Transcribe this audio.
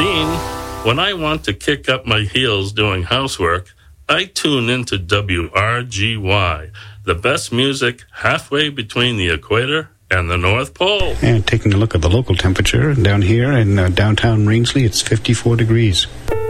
Dean. When I want to kick up my heels doing housework, I tune into WRGY, the best music halfway between the equator and the North Pole. And taking a look at the local temperature down here in downtown Rangeley, it's 54 degrees.